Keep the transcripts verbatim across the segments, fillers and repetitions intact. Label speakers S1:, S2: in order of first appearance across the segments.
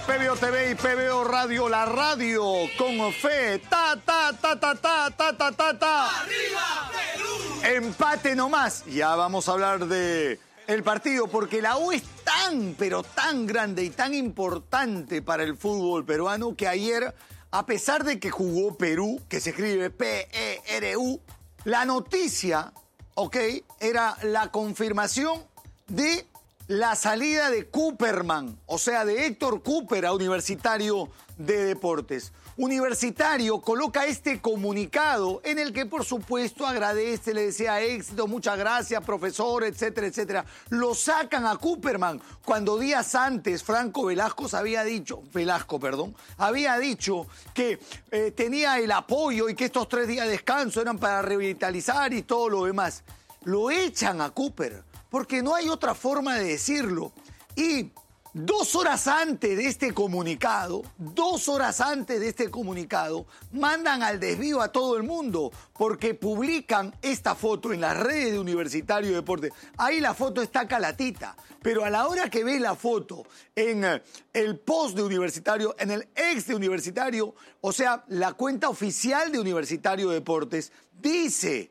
S1: P B O T V y P B O Radio, la radio con fe. Ta, ta, ta, ta, ta, ta, ta, ta, ta.
S2: ¡Arriba, Perú!
S1: Empate nomás. Ya vamos a hablar de el partido, porque la U es tan, pero tan grande y tan importante para el fútbol peruano que ayer, a pesar de que jugó Perú, que se escribe P E R U, la noticia, ok, era la confirmación de la salida de Cooperman, o sea, de Héctor Cooper a Universitario de Deportes. Universitario coloca este comunicado en el que, por supuesto, agradece, le desea éxito, muchas gracias, profesor, etcétera, etcétera. Lo sacan a Cooperman cuando días antes Franco Velasco había dicho, Velasco, perdón, había dicho que eh, tenía el apoyo y que estos tres días de descanso eran para revitalizar y todo lo demás. Lo echan a Cooper, porque no hay otra forma de decirlo. Y dos horas antes de este comunicado, dos horas antes de este comunicado, mandan al desvío a todo el mundo, porque publican esta foto en las redes de Universitario de Deportes. Ahí la foto está calatita, pero a la hora que ves la foto en el post de Universitario, en el ex de Universitario, o sea, la cuenta oficial de Universitario de Deportes, dice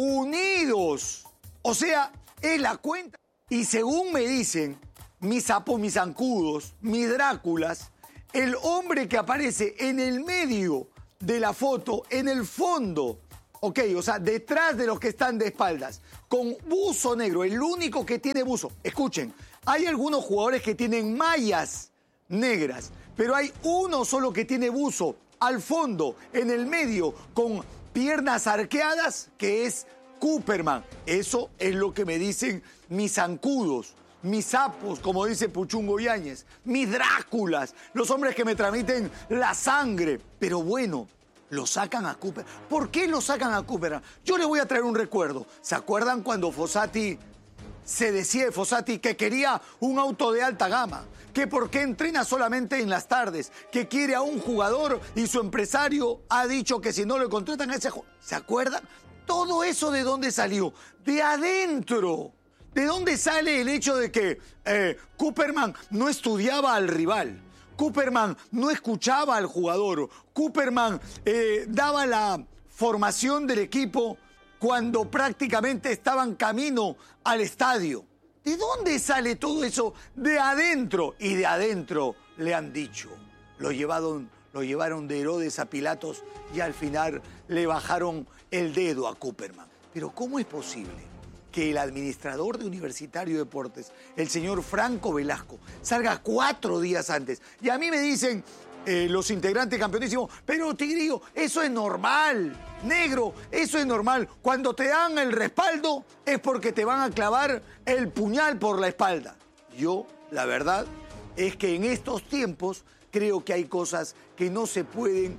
S1: Unidos. O sea, es la cuenta. Y según me dicen mis sapos, mis zancudos, mis Dráculas, el hombre que aparece en el medio de la foto, en el fondo, ok, o sea, detrás de los que están de espaldas, con buzo negro, el único que tiene buzo. Escuchen, hay algunos jugadores que tienen mallas negras, pero hay uno solo que tiene buzo al fondo, en el medio, con piernas arqueadas, que es Cooperman. Eso es lo que me dicen mis zancudos, mis sapos, como dice Puchungo Yáñez, mis Dráculas, los hombres que me transmiten la sangre. Pero bueno, lo sacan a Cooper. ¿Por qué lo sacan a Cooper? Yo le voy a traer un recuerdo. ¿Se acuerdan cuando Fossati se decía de Fossati que quería un auto de alta gama? Que por qué entrena solamente en las tardes, que quiere a un jugador y su empresario ha dicho que si no lo contratan a ese jugador. ¿Se acuerdan? Todo eso, ¿de dónde salió? De adentro. ¿De dónde sale el hecho de que eh, Cooperman no estudiaba al rival? Cooperman no escuchaba al jugador. Cooperman eh, daba la formación del equipo cuando prácticamente estaban camino al estadio. ¿De dónde sale todo eso? De adentro. Y de adentro le han dicho. Lo llevaron, lo llevaron de Herodes a Pilatos y al final le bajaron el dedo a Cooperman. Pero ¿cómo es posible que el administrador de Universitario de Deportes, el señor Franco Velasco, salga cuatro días antes? Y a mí me dicen eh, los integrantes campeonísimos, pero Tigrillo, eso es normal, negro, eso es normal. Cuando te dan el respaldo es porque te van a clavar el puñal por la espalda. Yo, la verdad, es que en estos tiempos creo que hay cosas que no se pueden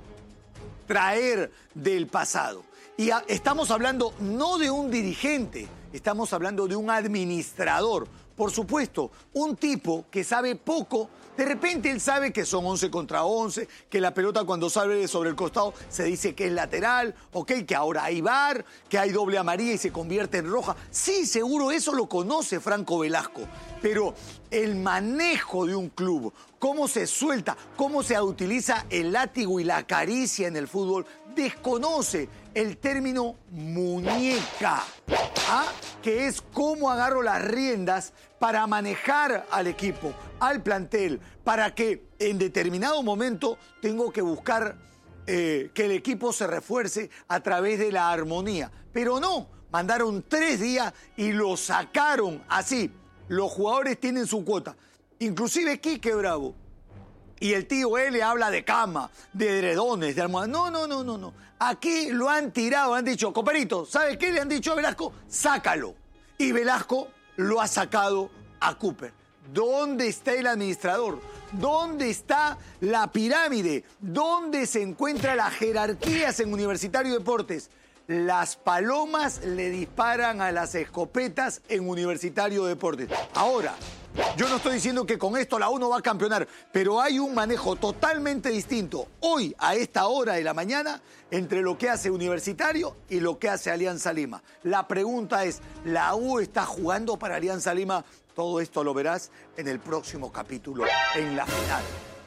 S1: traer del pasado. Y a, estamos hablando no de un dirigente, estamos hablando de un administrador. Por supuesto, un tipo que sabe poco. De repente él sabe que son once contra once, que la pelota cuando sale sobre el costado se dice que es lateral, ok, que ahora hay V A R, que hay doble amarilla y se convierte en roja. Sí, seguro eso lo conoce Franco Velasco, pero el manejo de un club, cómo se suelta, cómo se utiliza el látigo y la caricia en el fútbol, desconoce el término muñeca, ¿ah? Que es cómo agarro las riendas para manejar al equipo, al plantel, para que en determinado momento tengo que buscar eh, que el equipo se refuerce a través de la armonía. Pero no, mandaron tres días y lo sacaron así. Los jugadores tienen su cuota, inclusive Quique Bravo. Y el tío L habla de cama, de edredones, de almohadas. No, no, no, no, no. Aquí lo han tirado, han dicho, Coperito, ¿sabes qué le han dicho a Velasco? Sácalo. Y Velasco lo ha sacado a Cooper. ¿Dónde está el administrador? ¿Dónde está la pirámide? ¿Dónde se encuentran las jerarquías en Universitario de Deportes? Las palomas le disparan a las escopetas en Universitario de Deportes. Ahora, yo no estoy diciendo que con esto la U no va a campeonar, pero hay un manejo totalmente distinto hoy, a esta hora de la mañana, entre lo que hace Universitario y lo que hace Alianza Lima. La pregunta es, ¿la U está jugando para Alianza Lima? Todo esto lo verás en el próximo capítulo, en la final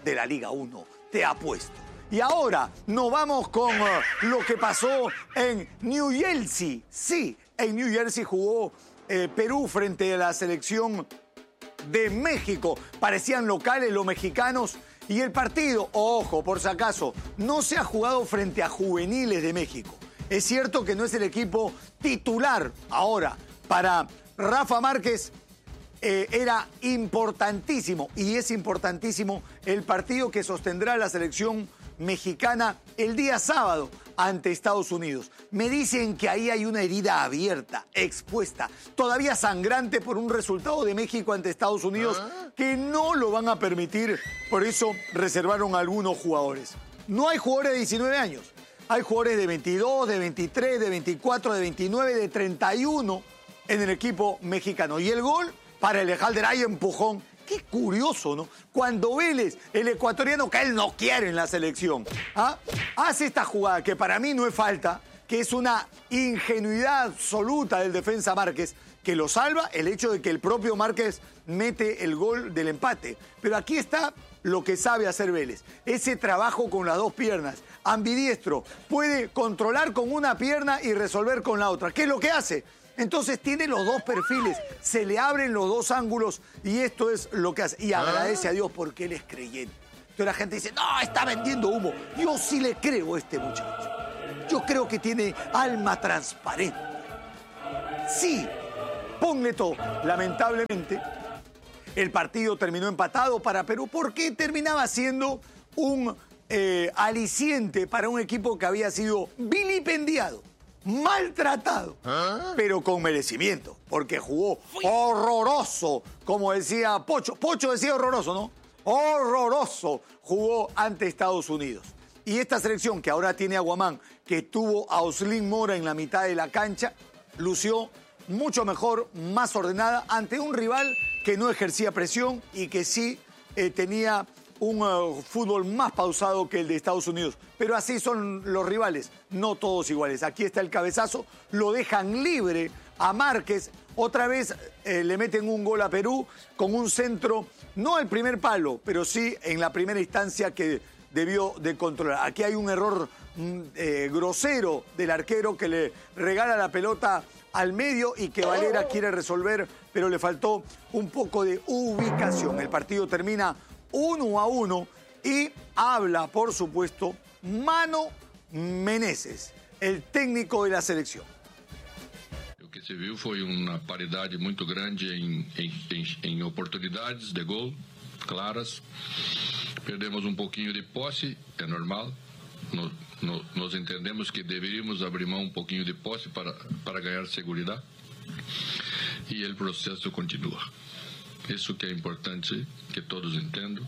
S1: de la Liga uno, te apuesto. Y ahora nos vamos con uh, lo que pasó en New Jersey. Sí, en New Jersey jugó eh, Perú frente a la selección de México. Parecían locales los mexicanos. Y el partido, ojo, por si acaso, no se ha jugado frente a juveniles de México. Es cierto que no es el equipo titular. Ahora, para Rafa Márquez eh, era importantísimo, y es importantísimo, el partido que sostendrá la selección mexicana el día sábado ante Estados Unidos. Me dicen que ahí hay una herida abierta, expuesta, todavía sangrante por un resultado de México ante Estados Unidos que no lo van a permitir, por eso reservaron a algunos jugadores. No hay jugadores de diecinueve años, hay jugadores de veintidós, de veintitrés, de veinticuatro, de veintinueve, de treinta y uno en el equipo mexicano. Y el gol para el Ejaldar, hay empujón. Qué curioso, ¿no? Cuando Vélez, el ecuatoriano que él no quiere en la selección, ¿ah? hace esta jugada que para mí no es falta, que es una ingenuidad absoluta del defensa Márquez, que lo salva el hecho de que el propio Márquez mete el gol del empate. Pero aquí está lo que sabe hacer Vélez, ese trabajo con las dos piernas, ambidiestro, puede controlar con una pierna y resolver con la otra. ¿Qué es lo que hace? Entonces tiene los dos perfiles, se le abren los dos ángulos y esto es lo que hace. Y agradece a Dios porque él es creyente. Entonces la gente dice, no, está vendiendo humo. Yo sí le creo a este muchacho. Yo creo que tiene alma transparente. Sí, ponle todo. Lamentablemente, el partido terminó empatado para Perú porque terminaba siendo un eh, aliciente para un equipo que había sido vilipendiado, maltratado, ¿Ah? pero con merecimiento, porque jugó horroroso, como decía Pocho. Pocho decía horroroso, ¿no? Horroroso jugó ante Estados Unidos. Y esta selección, que ahora tiene a Guamán, que tuvo a Oslin Mora en la mitad de la cancha, lució mucho mejor, más ordenada, ante un rival que no ejercía presión y que sí eh, tenía un uh, fútbol más pausado que el de Estados Unidos. Pero así son los rivales, no todos iguales. Aquí está el cabezazo, lo dejan libre a Márquez. Otra vez eh, le meten un gol a Perú con un centro, no al primer palo, pero sí en la primera instancia que debió de controlar. Aquí hay un error mm, eh, grosero del arquero que le regala la pelota al medio y que Valera quiere resolver, pero le faltó un poco de ubicación. El partido termina uno a uno y habla, por supuesto, Mano Menezes, el técnico de la selección.
S3: O que se viu foi uma paridade muito grande em, em, em, em oportunidades de gol claras. Perdemos um pouquinho de posse, é normal. No, no, nós entendemos que deveríamos abrir mão um pouquinho de posse para, para ganhar segurança. E o processo continua. Isso que é importante que todos entendam.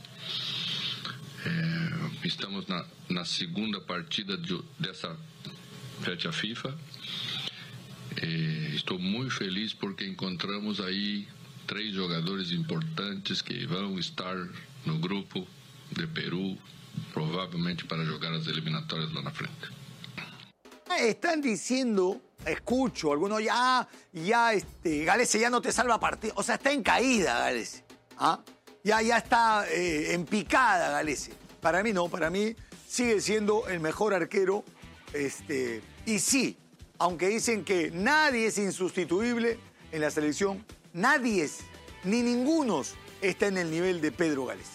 S3: É, estamos na, na segunda partida de, dessa fecha FIFA. É, estou muito feliz porque encontramos aí três jogadores importantes que vão estar no grupo de Perú, provavelmente para jogar as eliminatórias lá na frente.
S1: Están diciendo, escucho, algunos ya, ya, este, Galese ya no te salva partido. O sea, está en caída, Galese. ¿Ah? Ya, ya está eh, en picada, Galese. Para mí no, para mí sigue siendo el mejor arquero. Este, y sí, aunque dicen que nadie es insustituible en la selección, nadie es, ni ninguno está en el nivel de Pedro Galese.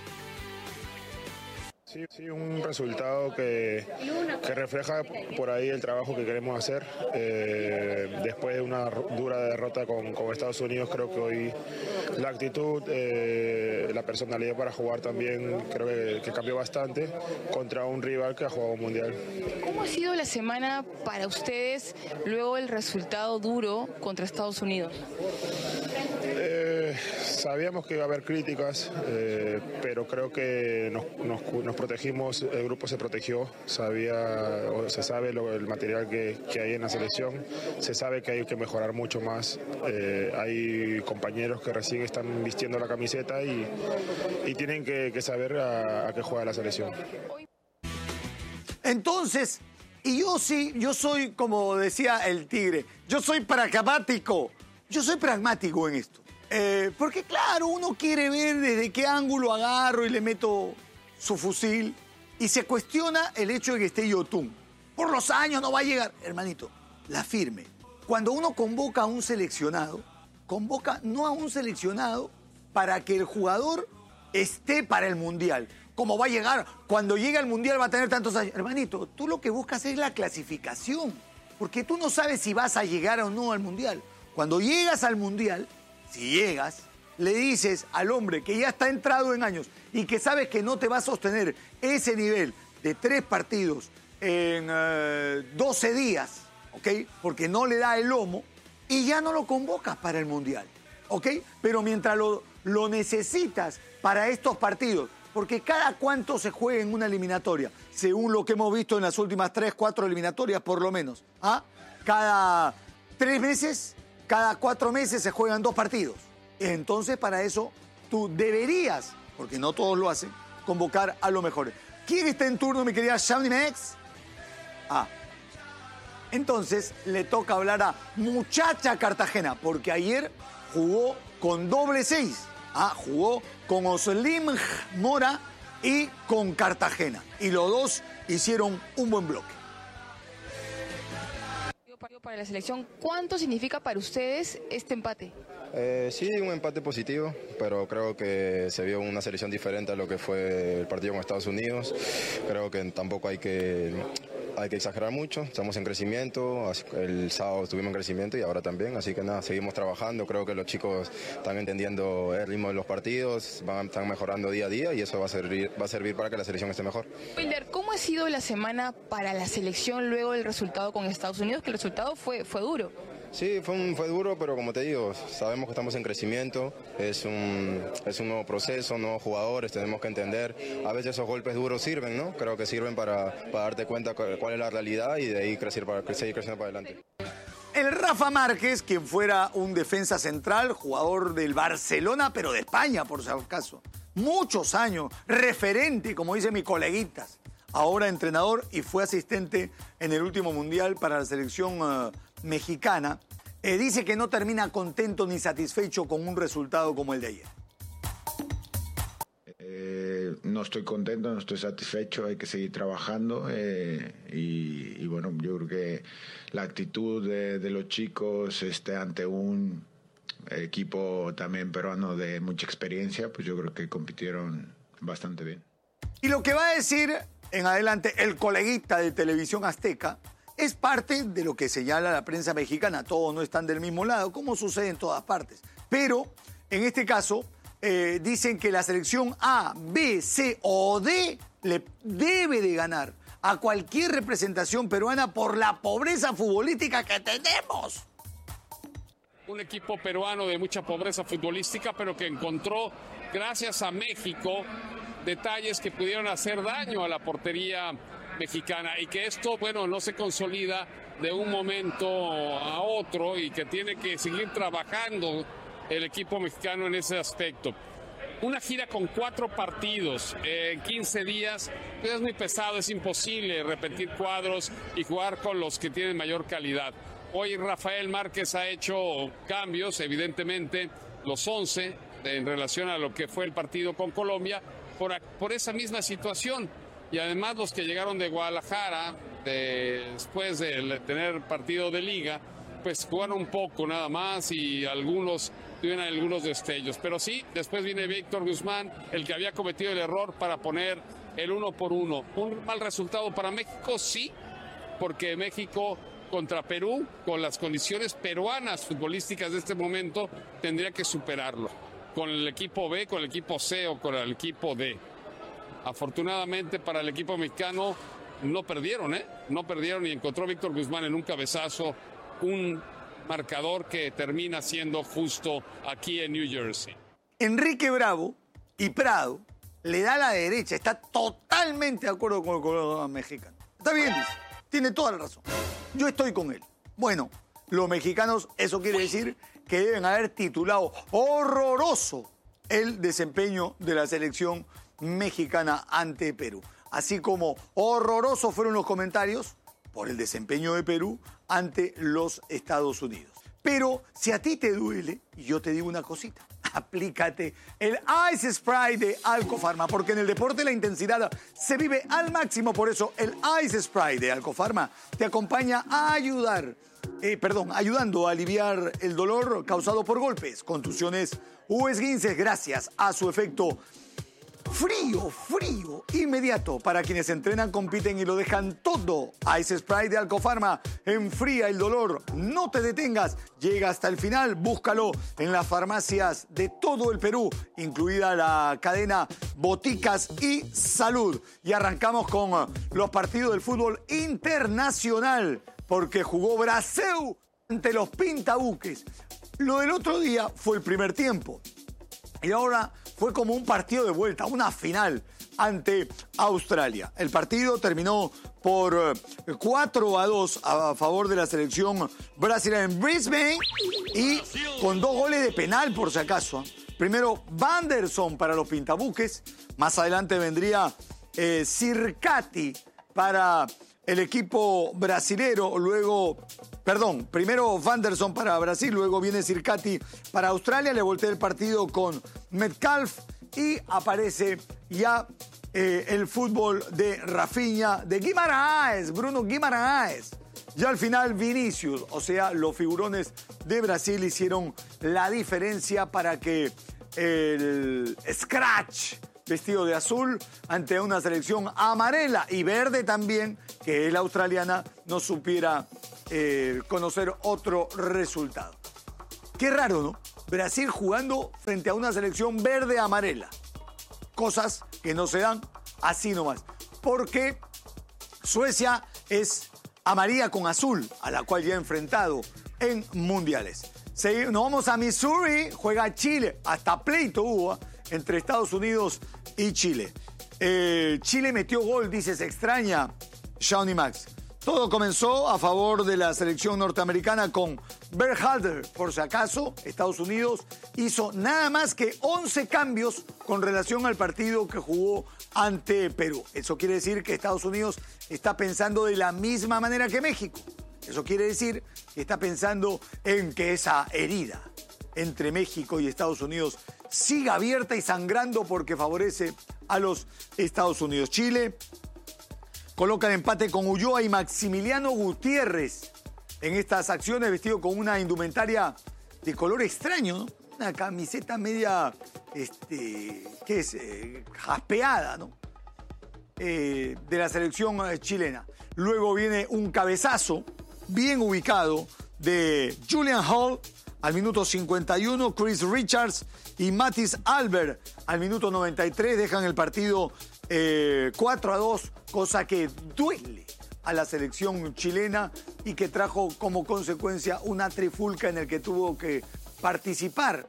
S4: Sí, sí, un resultado que, que refleja por ahí el trabajo que queremos hacer. Eh, después de una dura derrota con, con Estados Unidos, creo que hoy la actitud, eh, la personalidad para jugar también creo que, que cambió bastante contra un rival que ha jugado un mundial.
S5: ¿Cómo ha sido la semana para ustedes luego del resultado duro contra Estados Unidos?
S4: Eh, sabíamos que iba a haber críticas, eh, pero creo que nos, nos, nos protegimos, el grupo se protegió, sabía, o se sabe lo, el material que, que hay en la selección, se sabe que hay que mejorar mucho más, eh, hay compañeros que recién están vistiendo la camiseta y, y tienen que, que saber a, a qué juega la selección.
S1: Entonces, y yo sí, yo soy, como decía el Tigre, yo soy pragmático, yo soy pragmático en esto. Eh, porque claro, uno quiere ver desde qué ángulo agarro y le meto su fusil y se cuestiona el hecho de que esté Yotun. Por los años no va a llegar. Hermanito, la firme. Cuando uno convoca a un seleccionado, convoca no a un seleccionado para que el jugador esté para el Mundial. Como va a llegar, cuando llegue al Mundial va a tener tantos años. Hermanito, tú lo que buscas es la clasificación, porque tú no sabes si vas a llegar o no al Mundial. Cuando llegas al Mundial, si llegas, le dices al hombre que ya está entrado en años y que sabes que no te va a sostener ese nivel de tres partidos en eh, doce días, ¿ok? Porque no le da el lomo y ya no lo convocas para el Mundial, ¿ok? Pero mientras lo, lo necesitas para estos partidos, porque cada cuánto se juega en una eliminatoria, según lo que hemos visto en las últimas tres, cuatro eliminatorias por lo menos, ¿ah? Cada tres meses, cada cuatro meses se juegan dos partidos. Entonces, para eso, tú deberías, porque no todos lo hacen, convocar a los mejores. ¿Quién está en turno, mi querida Shawnee Mex? Ah. Entonces, le toca hablar a Muchacha Cartagena, porque ayer jugó con doble seis. Ah, jugó con Oslim Mora y con Cartagena. Y los dos hicieron un buen bloque.
S5: Para la selección, ¿cuánto significa para ustedes este empate?
S6: Eh, sí, un empate positivo, pero creo que se vio una selección diferente a lo que fue el partido con Estados Unidos. Creo que tampoco hay que, hay que exagerar mucho, estamos en crecimiento, el sábado estuvimos en crecimiento y ahora también, así que nada, seguimos trabajando. Creo que los chicos están entendiendo el ritmo de los partidos, van, están mejorando día a día y eso va a servir, va a servir para que la selección esté mejor.
S5: Wilder, ¿cómo ha sido la semana para la selección luego del resultado con Estados Unidos? Que el resultado fue, fue duro.
S6: Sí, fue, un, fue duro, pero como te digo, sabemos que estamos en crecimiento, es un, es un nuevo proceso, nuevos jugadores, tenemos que entender, a veces esos golpes duros sirven, ¿no? Creo que sirven para, para darte cuenta cuál es la realidad y de ahí crecer para, seguir creciendo para adelante.
S1: El Rafa Márquez, quien fuera un defensa central, jugador del Barcelona, pero de España, por si acaso, muchos años, referente, como dicen mis coleguitas, ahora entrenador y fue asistente en el último Mundial para la selección uh, mexicana, eh, dice que no termina contento ni satisfecho con un resultado como el de ayer.
S7: Eh, no estoy contento, no estoy satisfecho, hay que seguir trabajando eh, y, y bueno, yo creo que la actitud de, de los chicos este, ante un equipo también peruano de mucha experiencia, pues yo creo que compitieron bastante bien.
S1: Y lo que va a decir en adelante el coleguita de Televisión Azteca es parte de lo que señala la prensa mexicana. Todos no están del mismo lado, como sucede en todas partes. Pero, en este caso, eh, dicen que la selección A, B, C o D le debe de ganar a cualquier representación peruana por la pobreza futbolística que tenemos.
S2: Un equipo peruano de mucha pobreza futbolística, pero que encontró, gracias a México, detalles que pudieron hacer daño a la portería mexicana y que esto, bueno, no se consolida de un momento a otro y que tiene que seguir trabajando el equipo mexicano en ese aspecto. Una gira con cuatro partidos en quince días es muy pesado, es imposible repetir cuadros y jugar con los que tienen mayor calidad. Hoy Rafael Márquez ha hecho cambios, evidentemente los once en relación a lo que fue el partido con Colombia, por, por esa misma situación. Y además los que llegaron de Guadalajara, de, después de tener partido de liga, pues jugaron un poco nada más y algunos tuvieron algunos destellos. Pero sí, después viene Víctor Guzmán, el que había cometido el error para poner el uno por uno. Un mal resultado para México, sí, porque México contra Perú, con las condiciones peruanas futbolísticas de este momento, tendría que superarlo. Con el equipo B, con el equipo C o con el equipo D. Afortunadamente para el equipo mexicano no perdieron, ¿eh? No perdieron y encontró Víctor Guzmán en un cabezazo un marcador que termina siendo justo aquí en New Jersey.
S1: Enrique Bravo y Prado le da a la derecha, está totalmente de acuerdo con el colega mexicano. Está bien, dice, tiene toda la razón. Yo estoy con él. Bueno, los mexicanos, eso quiere decir que deben haber titulado horroroso el desempeño de la selección mexicana ante Perú. Así como horrorosos fueron los comentarios por el desempeño de Perú ante los Estados Unidos. Pero si a ti te duele, yo te digo una cosita. aplícate el Ice Spray de Alcofarma, porque en el deporte la intensidad se vive al máximo. Por eso el Ice Spray de Alcofarma te acompaña a ayudar, eh, perdón, ayudando a aliviar el dolor causado por golpes, contusiones o esguinces gracias a su efecto frío, frío, inmediato. Para quienes entrenan, compiten y lo dejan todo. Ice Spray de Alcofarma enfría el dolor. No te detengas, llega hasta el final. Búscalo en las farmacias de todo el Perú, incluida la cadena Boticas y Salud. Y arrancamos con los partidos del fútbol internacional, porque jugó Brasil ante los Pintabuques. Lo del otro día fue el primer tiempo. Y ahora fue como un partido de vuelta, una final ante Australia. El partido terminó por cuatro a dos a favor de la selección brasileña en Brisbane y con dos goles de penal, por si acaso. Primero, Vanderson para los Pintabuques. Más adelante vendría eh, Circati para el equipo brasilero. Luego, perdón, primero Vanderson para Brasil, luego viene Circati para Australia. Le voltea el partido con Metcalf y aparece ya eh, el fútbol de Rafinha, de Guimarães, Bruno Guimarães. Ya al final Vinicius, o sea, los figurones de Brasil hicieron la diferencia para que el Scratch, vestido de azul, ante una selección amarela y verde también, que es la australiana, no supiera eh, conocer otro resultado. Qué raro, ¿no? Brasil jugando frente a una selección verde-amarela. Cosas que no se dan así nomás. Porque Suecia es amarilla con azul, a la cual ya ha enfrentado en mundiales. Nos vamos a Missouri, juega Chile. Hasta pleito hubo entre Estados Unidos y Chile. Eh, Chile metió gol, dice, se extraña Shawnee Max. Todo comenzó a favor de la selección norteamericana con Berhalter. Por si acaso, Estados Unidos hizo nada más que once cambios con relación al partido que jugó ante Perú. Eso quiere decir que Estados Unidos está pensando de la misma manera que México. Eso quiere decir que está pensando en que esa herida entre México y Estados Unidos siga abierta y sangrando porque favorece a los Estados Unidos. Chile coloca el empate con Ulloa y Maximiliano Gutiérrez en estas acciones, vestido con una indumentaria de color extraño, ¿no? Una camiseta media, este, ¿qué es? Eh, jaspeada, ¿no? Eh, de la selección chilena. Luego viene un cabezazo bien ubicado de Julian Hall al minuto cincuenta y uno, Chris Richards y Mathis Albert al minuto noventa y tres dejan el partido eh, cuatro a dos, cosa que duele a la selección chilena y que trajo como consecuencia una trifulca en el que tuvo que participar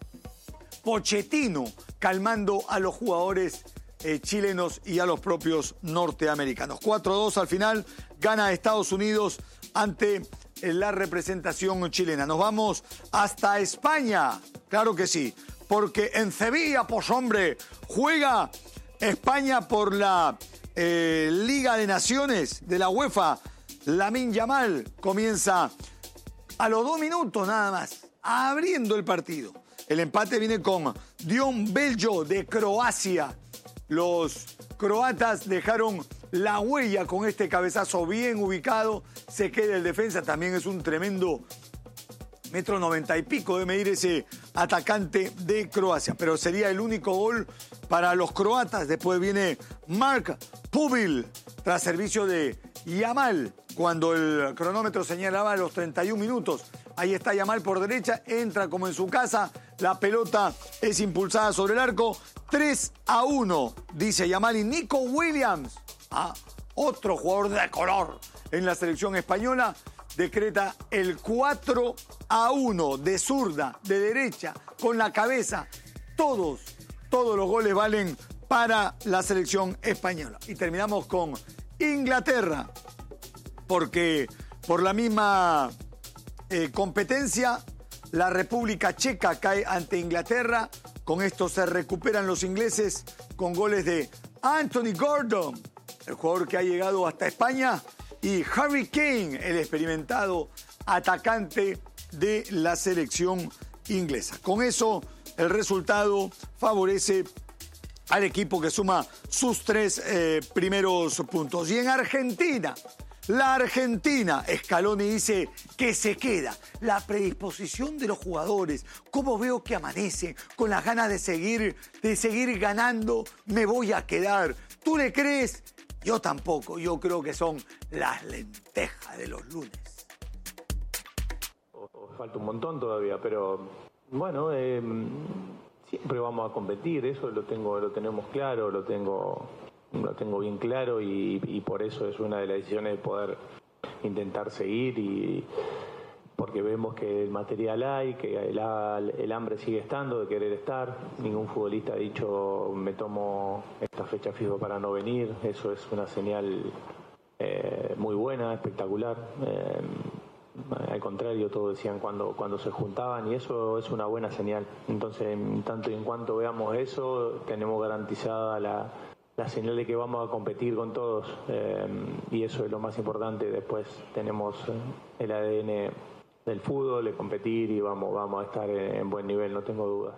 S1: Pochettino, calmando a los jugadores eh, chilenos y a los propios norteamericanos. cuatro a dos al final, gana Estados Unidos ante la representación chilena. Nos vamos hasta España, claro que sí, porque en Sevilla, pues hombre, juega España por la eh, Liga de Naciones de la UEFA. Lamine Yamal comienza a los dos minutos nada más, abriendo el partido. El empate viene con Dion Beljo de Croacia. Los croatas dejaron la huella con este cabezazo bien ubicado. Se queda el defensa, también es un tremendo metro noventa y pico de medir ese atacante de Croacia. Pero sería el único gol para los croatas. Después viene Mark Pubil tras servicio de Yamal. Cuando el cronómetro señalaba los treinta y un minutos. Ahí está Yamal por derecha, entra como en su casa. La pelota es impulsada sobre el arco. tres a uno, dice Yamal. Y Nico Williams, ah, otro jugador de color en la selección española, decreta el cuatro a uno de zurda, de derecha, con la cabeza. Todos, todos los goles valen para la selección española. Y terminamos con Inglaterra, porque por la misma eh, competencia, la República Checa cae ante Inglaterra. Con esto se recuperan los ingleses con goles de Anthony Gordon, el jugador que ha llegado hasta España, y Harry Kane, el experimentado atacante de la selección inglesa. Con eso el resultado favorece al equipo que suma sus tres eh, primeros puntos. Y en Argentina, la Argentina, Scaloni dice que se queda. La predisposición de los jugadores, cómo veo que amanecen, con las ganas de seguir, de seguir ganando, me voy a quedar. ¿Tú le crees? Yo tampoco, yo creo que son las lentejas de los lunes.
S8: Falta un montón todavía, pero bueno, eh, siempre vamos a competir, eso lo tengo, lo tenemos claro, lo tengo, lo tengo bien claro y, y por eso es una de las decisiones de poder intentar seguir y porque vemos que el material hay, que el, el hambre sigue estando de querer estar. Ningún futbolista ha dicho me tomo esta fecha FIFA para no venir, eso es una señal eh, muy buena, espectacular. Eh, Al contrario, todos decían cuando, cuando se juntaban y eso es una buena señal. Entonces, en tanto y en cuanto veamos eso, tenemos garantizada la, la señal de que vamos a competir con todos eh, y eso es lo más importante. Después tenemos el A D N del fútbol, de competir y vamos, vamos a estar en, en buen nivel, no tengo dudas.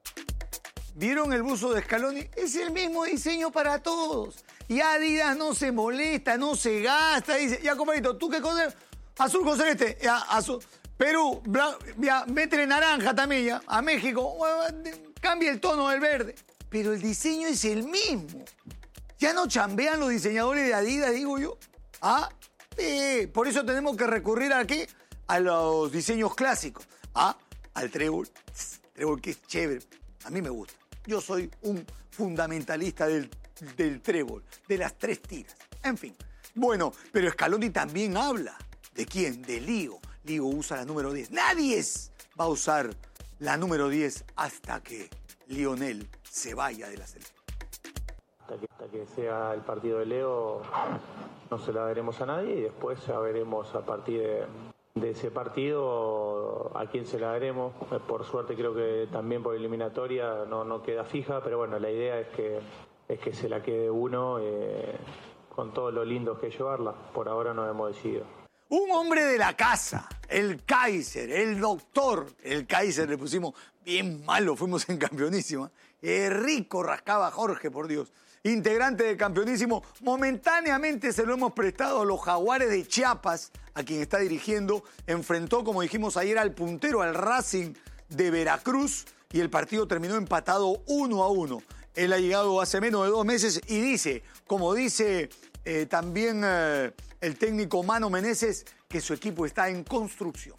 S1: ¿Vieron el buzo de Scaloni? Es el mismo diseño para todos. Y Adidas no se molesta, no se gasta. Dice, ya, compadrito, ¿tú qué cosa? Azul con celeste, ya, azul. Perú, bla, ya, métele naranja también, ya. A México, cambia el tono del verde. Pero el diseño es el mismo. Ya no chambean los diseñadores de Adidas, digo yo. ¿Ah? Eh, por eso tenemos que recurrir a qué? A los diseños clásicos. ¿Ah? Al trébol. Trébol que es chévere. A mí me gusta. Yo soy un fundamentalista del, del trébol, de las tres tiras. En fin. Bueno, pero Scaloni también habla. ¿De quién? De Lío. Lío usa la número diez. Nadie va a usar la número diez hasta que Lionel se vaya de la selección.
S8: Hasta que, hasta que sea el partido de Leo no se la veremos a nadie y después ya veremos a partir de, de ese partido a quién se la veremos. Por suerte creo que también por eliminatoria no, no queda fija, pero bueno, la idea es que, es que se la quede uno eh, con todo lo lindo que es llevarla. Por ahora no hemos decidido.
S1: Un hombre de la casa, el Kaiser, el doctor. El Kaiser le pusimos bien malo, fuimos en Campeonísimo. Eh, rico rascaba Jorge, por Dios. Integrante de Campeonísimo, momentáneamente se lo hemos prestado a los Jaguares de Chiapas, a quien está dirigiendo. Enfrentó, como dijimos ayer, al puntero, al Racing de Veracruz, y el partido terminó empatado uno a uno. Él ha llegado hace menos de dos meses y dice, como dice eh, también... Eh, el técnico Mano Menezes, que su equipo está en construcción.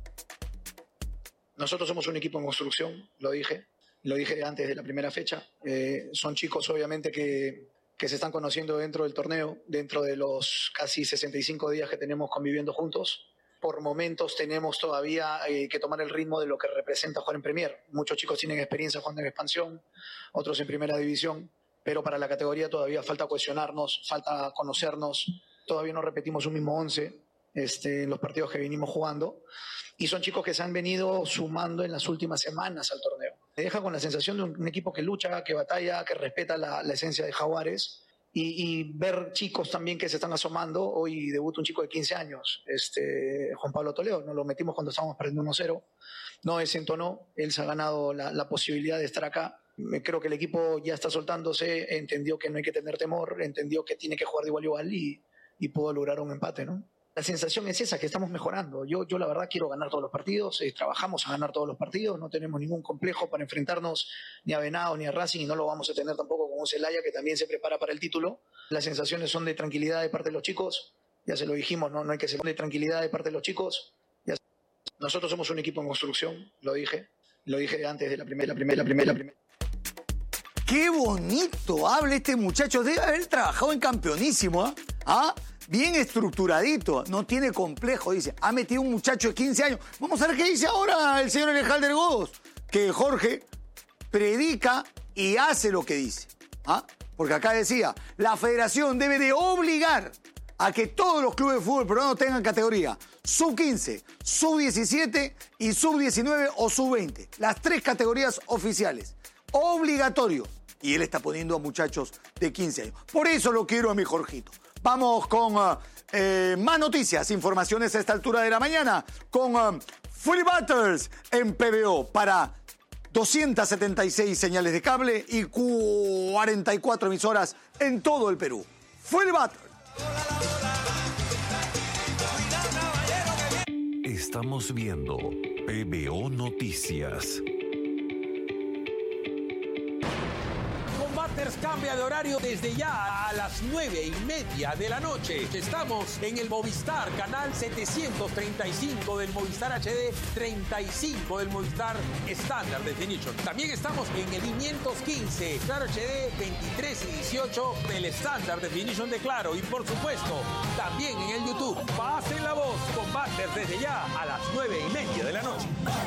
S9: Nosotros somos un equipo en construcción, lo dije, lo dije antes de la primera fecha. Eh, son chicos obviamente que, que se están conociendo dentro del torneo, dentro de los casi sesenta y cinco días que tenemos conviviendo juntos. Por momentos tenemos todavía eh, que tomar el ritmo de lo que representa jugar en Premier. Muchos chicos tienen experiencia jugando en expansión, otros en primera división, pero para la categoría todavía falta cohesionarnos, falta conocernos. Todavía no repetimos un mismo once este, en los partidos que vinimos jugando. Y son chicos que se han venido sumando en las últimas semanas al torneo. Me deja con la sensación de un, un equipo que lucha, que batalla, que respeta la, la esencia de Jaguares. Y, y ver chicos también que se están asomando. Hoy debuta un chico de quince años, este, Juan Pablo Toledo. Nos lo metimos cuando estábamos perdiendo uno cero. No desentonó. Él se ha ganado la, la posibilidad de estar acá. Creo que el equipo ya está soltándose. Entendió que no hay que tener temor. Entendió que tiene que jugar de igual a igual. Y y puedo lograr un empate, ¿no? La sensación es esa, que estamos mejorando. Yo, yo la verdad quiero ganar todos los partidos, eh, trabajamos a ganar todos los partidos, no tenemos ningún complejo para enfrentarnos ni a Venado ni a Racing y no lo vamos a tener tampoco con un Celaya que también se prepara para el título. Las sensaciones son de tranquilidad de parte de los chicos, ya se lo dijimos, no, no hay que ser de tranquilidad de parte de los chicos. Ya... Nosotros somos un equipo en construcción, lo dije, lo dije antes de la primera, la primera, la primera, la primera.
S1: ¡Qué bonito habla este muchacho! Debe haber trabajado en Campeonísimo, ¿eh? ¿Ah? Bien estructuradito, no tiene complejo, dice. Ha metido un muchacho de quince años. Vamos a ver qué dice ahora el señor Alejandro Godos. Que Jorge predica y hace lo que dice. ¿Ah? Porque acá decía, la federación debe de obligar a que todos los clubes de fútbol peruanos tengan categoría sub quince, sub diecisiete y sub diecinueve o sub veinte. Las tres categorías oficiales. Obligatorio. Y él está poniendo a muchachos de quince años. Por eso lo quiero a mi Jorgito. Vamos con uh, eh, más noticias, informaciones a esta altura de la mañana, con uh, Philip Butters en P B O para doscientas setenta y seis señales de cable y cuarenta y cuatro emisoras en todo el Perú. Fue el Battle.
S10: Estamos viendo P B O Noticias.
S11: Combaters cambia de horario desde ya a las nueve y media de la noche. Estamos en el Movistar, canal setecientos treinta y cinco del Movistar H D, treinta y cinco del Movistar Standard Definition. También estamos en el quinientos quince, Claro H D, veintitrés y dieciocho del Standard Definition de Claro. Y por supuesto, también en el YouTube. Pasen la voz, Combaters desde ya a las nueve y media de la noche.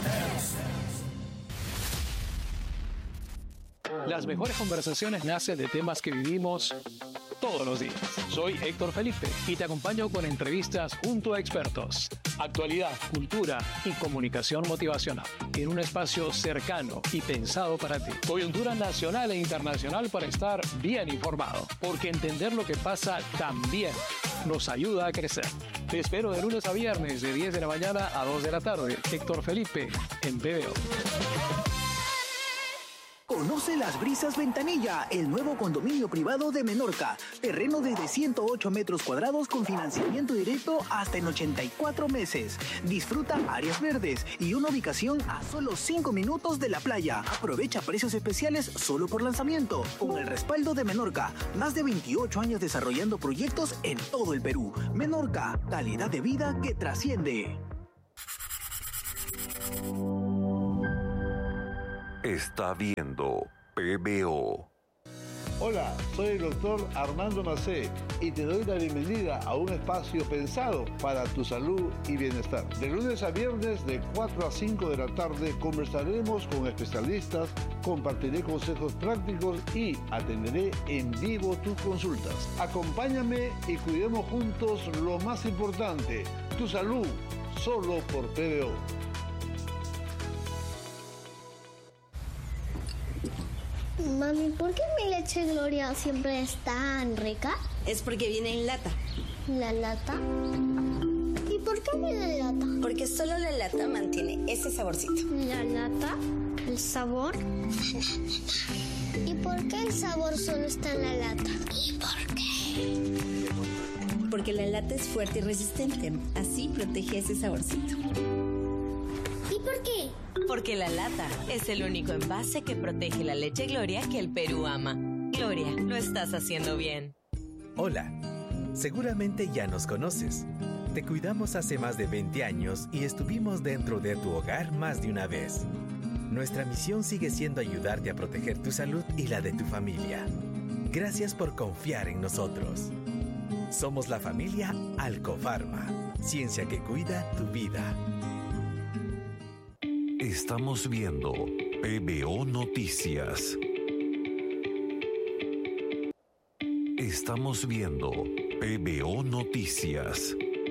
S12: Las mejores conversaciones nacen de temas que vivimos todos los días. Soy Héctor Felipe y te acompaño con entrevistas junto a expertos, actualidad, cultura y comunicación motivacional en un espacio cercano y pensado para ti. Coyuntura nacional e internacional para estar bien informado, porque entender lo que pasa también nos ayuda a crecer. Te espero de lunes a viernes de diez de la mañana a dos de la tarde. Héctor Felipe en P B O.
S13: Conoce Las Brisas Ventanilla, el nuevo condominio privado de Menorca. Terreno desde ciento ocho metros cuadrados con financiamiento directo hasta en ochenta y cuatro meses. Disfruta áreas verdes y una ubicación a solo cinco minutos de la playa. Aprovecha precios especiales solo por lanzamiento. Con el respaldo de Menorca, más de veintiocho años desarrollando proyectos en todo el Perú. Menorca, calidad de vida que trasciende.
S10: Está viendo P B O.
S14: Hola, soy el doctor Armando Macé y te doy la bienvenida a un espacio pensado para tu salud y bienestar. De lunes a viernes de cuatro a cinco de la tarde conversaremos con especialistas, compartiré consejos prácticos y atenderé en vivo tus consultas. Acompáñame y cuidemos juntos lo más importante, tu salud, solo por P B O.
S15: Mami, ¿por qué mi leche Gloria siempre es tan rica?
S16: Es porque viene en lata.
S15: ¿La lata? ¿Y por qué viene en lata?
S16: Porque solo la lata mantiene ese saborcito.
S15: ¿La lata? ¿El sabor? ¿Y por qué el sabor solo está en la lata? ¿Y por qué?
S16: Porque la lata es fuerte y resistente. Así protege ese saborcito.
S15: ¿Y por qué?
S17: Porque la lata es el único envase que protege la leche Gloria que el Perú ama. Gloria, lo estás haciendo bien.
S18: Hola, seguramente ya nos conoces. Te cuidamos hace más de veinte años y estuvimos dentro de tu hogar más de una vez. Nuestra misión sigue siendo ayudarte a proteger tu salud y la de tu familia. Gracias por confiar en nosotros. Somos la familia Alcofarma, ciencia que cuida tu vida.
S10: Estamos viendo P B O Noticias. Estamos viendo P B O Noticias.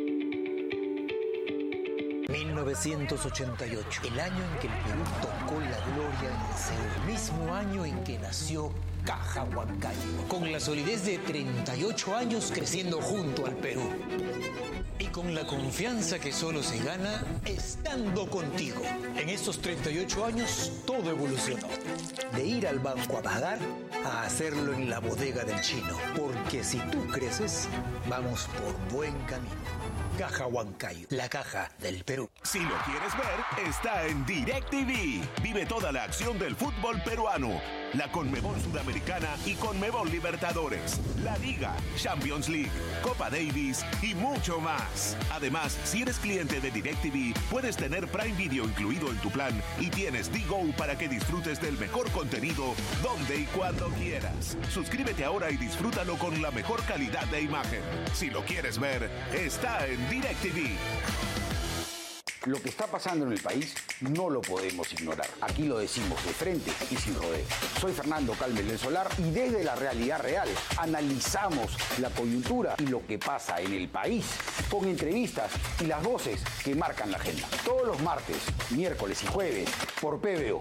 S19: mil novecientos ochenta y ocho, el año en que el Perú tocó la gloria en Seúl, el mismo año en que nació Caja Huancayo, con la solidez de treinta y ocho años creciendo junto al Perú. Y con la confianza que solo se gana estando contigo. En estos treinta y ocho años todo evolucionó. De ir al banco a pagar a hacerlo en la bodega del chino. Porque si tú creces, vamos por buen camino. Caja Huancayo, la caja del Perú.
S20: Si lo quieres ver, está en DirecTV. Vive toda la acción del fútbol peruano. La Conmebol Sudamericana y Conmebol Libertadores, la Liga, Champions League, Copa Davis y mucho más. Además, si eres cliente de DirecTV, puedes tener Prime Video incluido en tu plan y tienes D-Go para que disfrutes del mejor contenido donde y cuando quieras. Suscríbete ahora y disfrútalo con la mejor calidad de imagen. Si lo quieres ver, está en DirecTV.
S21: Lo que está pasando en el país no lo podemos ignorar. Aquí lo decimos de frente y sin rodeos. Soy Fernando Calmes del Solar y desde la realidad real analizamos la coyuntura y lo que pasa en el país con entrevistas y las voces que marcan la agenda. Todos los martes, miércoles y jueves por P B O.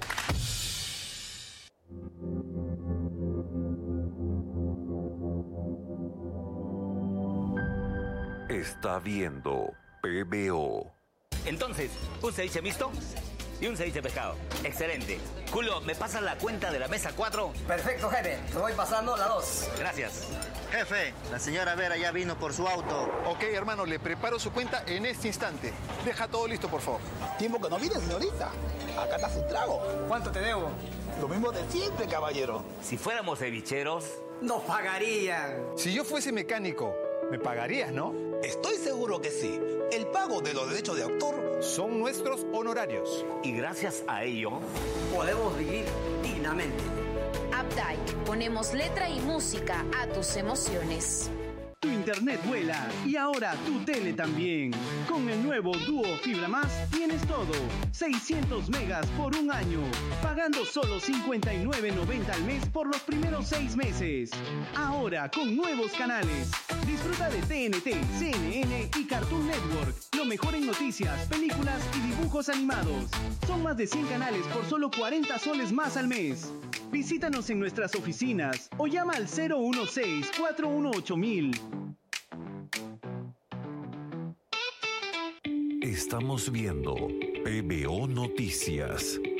S10: Está viendo P B O.
S22: Entonces, ¿usted dice visto?
S3: y un ceviche de pescado. Excelente. Julio, ¿me pasas la cuenta de la mesa cuatro?
S22: Perfecto, jefe. Te voy pasando la dos.
S3: Gracias.
S23: Jefe, la señora Vera ya vino por su auto.
S24: Ok, hermano, le preparo su cuenta en este instante. Deja todo listo, por favor.
S25: Tiempo que no viene, señorita. Acá está su trago.
S22: ¿Cuánto te debo?
S25: Lo mismo de siempre, caballero.
S3: Si fuéramos cevicheros...
S22: Nos pagarían.
S24: Si yo fuese mecánico, me pagarías, ¿no?
S25: Estoy seguro que sí. El pago de los derechos de autor
S24: son nuestros honorarios.
S3: Y gracias a ello...
S22: podemos vivir dignamente.
S26: Updike, ponemos letra y música a tus emociones.
S27: Tu internet vuela y ahora tu tele también. Con el nuevo Duo Fibra Más tienes todo. seiscientos megas por un año. Pagando solo cincuenta y nueve noventa al mes por los primeros seis meses. Ahora con nuevos canales. Disfruta de T N T, C N N y Cartoon Network. Lo mejor en noticias, películas y dibujos animados. Son más de cien canales por solo cuarenta soles más al mes. Visítanos en nuestras oficinas o llama al cero uno seis, cuatro uno ocho mil.
S10: Estamos viendo P B O Noticias.